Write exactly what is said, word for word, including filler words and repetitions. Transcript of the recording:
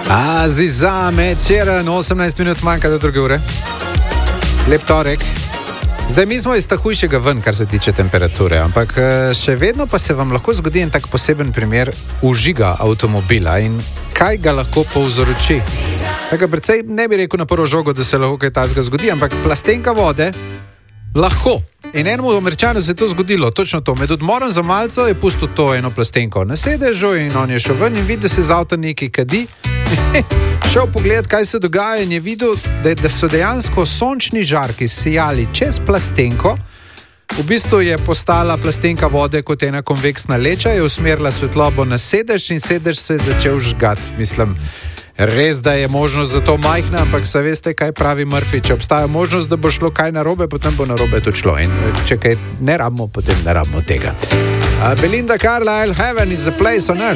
Azizame, Ceren, osemnajst minut manjka do druge ure. Lep torek. Zdaj mi smo iz takujšega ven, kar se tiče temperature, ampak še vedno pa se vam lahko zgodi en tak poseben primer užiga avtomobila in kaj ga lahko povzroči. Tako predvsej ne bi rekel na prvo žogo, da se lahko kaj takega zgodi, ampak plastenka vode lahko. In enemu Američanu se je to zgodilo, točno to. Med odmorom za malco je pustil to eno plastenko na sedežu in on je šel ven in videl, da se z avta nekaj kadi. Šel pogled, kaj se dogaja in je videl, da, da so dejansko sončni žarki sijali čez plastenko. V bistvu je postala plastenka vode kot ena konveksna leča, je usmerila svetlobo na sedež in sedež se je začel žgati. Mislim, res, da je možnost za to majhna, ampak se veste, kaj pravi Murphy. Če obstaja možnost, da bo šlo kaj narobe, potem bo narobe to šlo. In če kaj ne rabimo, potem ne rabimo tega. Uh, Belinda Carlisle, Heaven is a place on earth.